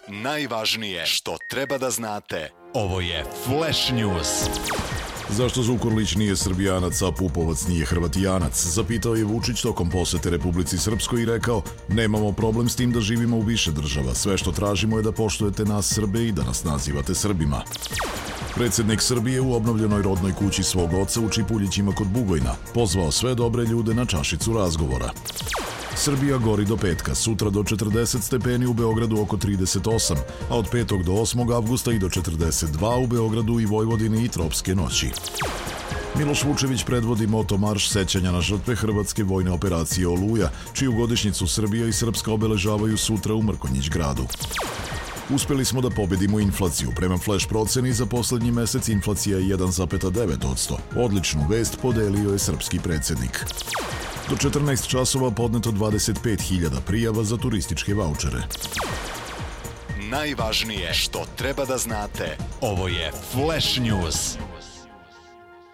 Najvažnije što treba da znate. Ovo je Flash News. Zašto Zukorlić nije Srbijanac, a Pupovac nije Hrvatijanac? Zapitao je Vučić tokom posete Republici Srpskoj i rekao: nemamo problem s tim da živimo u više država. Sve što tražimo je da poštujete nas Srbe i da nas nazivate Srbima. Predsjednik Srbije u obnovljenoj rodnoj kući svog oca u Čipuljićima kod Bugojna pozvao sve dobre ljude na čašicu razgovora. Srbija gori do petka, sutra do 40 stepeni, u Beogradu oko 38, a od 5. do 8. avgusta i do 42 u Beogradu i Vojvodini i tropske noći. Miloš Vučević predvodi motomarš sećanja na žrtve hrvatske vojne operacije Oluja, čiju godišnjicu Srbija i Srpska obeležavaju sutra u Mrkonjić gradu. Uspeli smo da pobedimo inflaciju. Prema flash proceni za poslednji mesec inflacija je 1,9%. Odličnu vest podelio je srpski predsjednik. Do 14 časova podneto 25.000 prijava za turističke vaučere. Najvažnije što treba da znate. Ovo je Flash News.